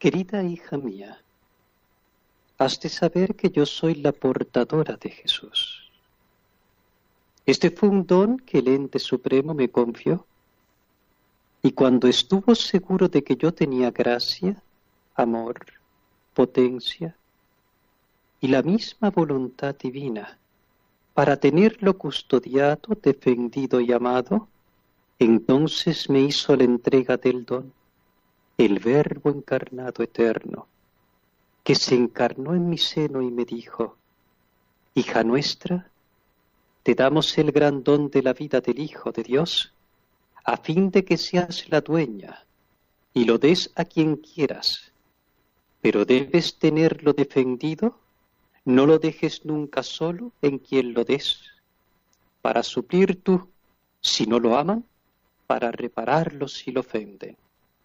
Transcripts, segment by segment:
Querida hija mía, has de saber que yo soy la portadora de Jesús. Este fue un don que el Ente Supremo me confió, y cuando estuvo seguro de que yo tenía gracia, amor, potencia y la misma voluntad divina para tenerlo custodiado, defendido y amado, entonces me hizo la entrega del don, el Verbo encarnado eterno, que se encarnó en mi seno y me dijo: hija nuestra, te damos el gran don de la vida del Hijo de Dios, a fin de que seas la dueña y lo des a quien quieras, pero debes tenerlo defendido, no lo dejes nunca solo en quien lo des, para suplir tú, si no lo aman, para repararlo si lo ofenden.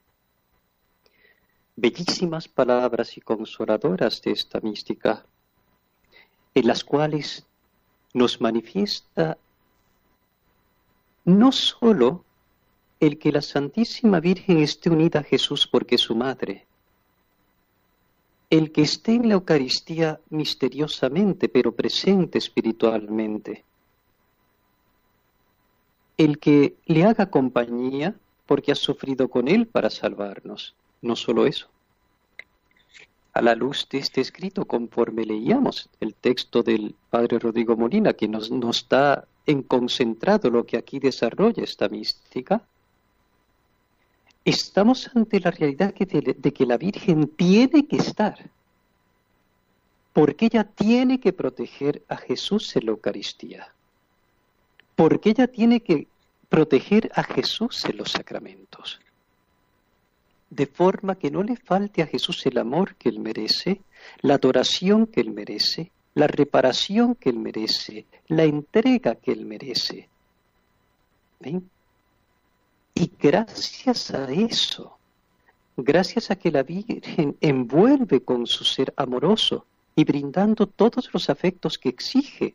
Bellísimas palabras y consoladoras de esta mística, en las cuales nos manifiesta no sólo el que la Santísima Virgen esté unida a Jesús porque es su madre, el que esté en la Eucaristía misteriosamente pero presente espiritualmente, el que le haga compañía porque ha sufrido con él para salvarnos. No solo eso. A la luz de este escrito, conforme leíamos el texto del Padre Rodrigo Molina, que nos da en concentrado lo que aquí desarrolla esta mística, estamos ante la realidad de que la Virgen tiene que estar, porque ella tiene que proteger a Jesús en la Eucaristía, porque ella tiene que proteger a Jesús en los sacramentos, de forma que no le falte a Jesús el amor que Él merece, la adoración que Él merece, la reparación que Él merece, la entrega que Él merece. ¿Ven? Y gracias a eso, gracias a que la Virgen envuelve con su ser amoroso y brindando todos los afectos que exige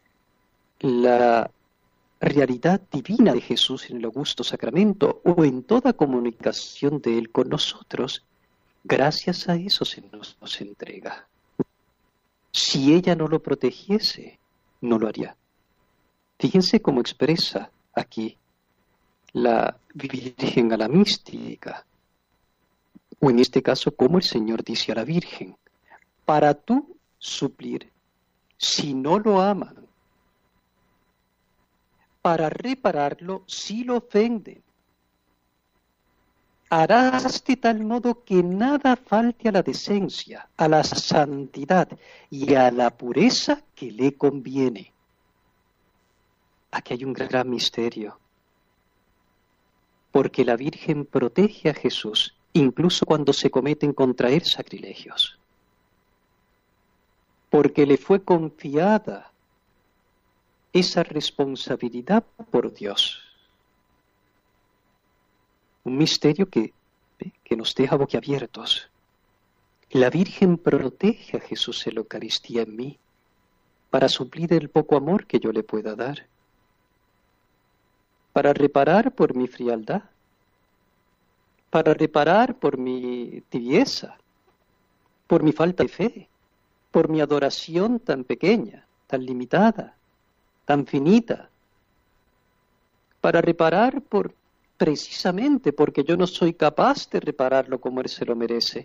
la realidad divina de Jesús en el augusto sacramento o en toda comunicación de Él con nosotros, gracias a eso se nos entrega. Si ella no lo protegiese, no lo haría. Fíjense cómo expresa aquí la Virgen a la mística, o en este caso cómo el Señor dice a la Virgen: para tú suplir, si no lo aman, para repararlo si lo ofenden. Harás de tal modo que nada falte a la decencia, a la santidad y a la pureza que le conviene. Aquí hay un gran misterio, porque la Virgen protege a Jesús incluso cuando se cometen contra él sacrilegios, porque le fue confiada esa responsabilidad por Dios. Un misterio que nos deja boquiabiertos. La Virgen protege a Jesús en la Eucaristía en mí para suplir el poco amor que yo le pueda dar, para reparar por mi frialdad, para reparar por mi tibieza, por mi falta de fe, por mi adoración tan pequeña, tan limitada, tan finita, para reparar precisamente porque yo no soy capaz de repararlo como Él se lo merece.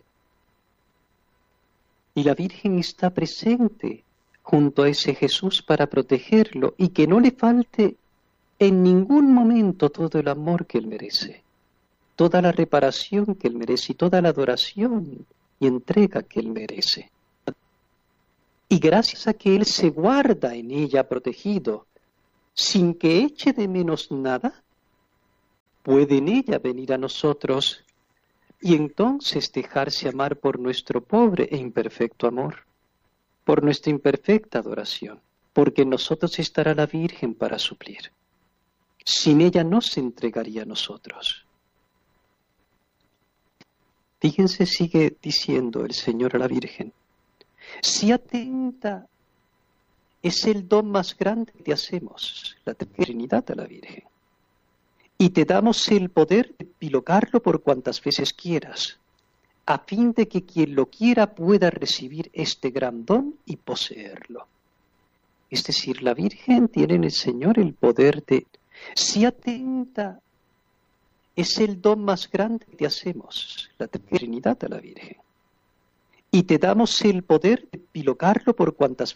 Y la Virgen está presente junto a ese Jesús para protegerlo y que no le falte en ningún momento todo el amor que Él merece, toda la reparación que Él merece y toda la adoración y entrega que Él merece. Y gracias a que Él se guarda en ella protegido, sin que eche de menos nada, puede en ella venir a nosotros y entonces dejarse amar por nuestro pobre e imperfecto amor, por nuestra imperfecta adoración, porque en nosotros estará la Virgen para suplir. Sin ella no se entregaría a nosotros. Fíjense, sigue diciendo el Señor a la Virgen: si atenta, es el don más grande que te hacemos, la Trinidad a la Virgen. Y te damos el poder de epilogarlo por cuantas veces quieras. a fin de que quien lo quiera pueda recibir este gran don y poseerlo. Es decir, la Virgen tiene en el Señor el poder de, si atenta, es el don más grande que te hacemos, la Trinidad a la Virgen. Y te damos el poder de pilocarlo por cuantas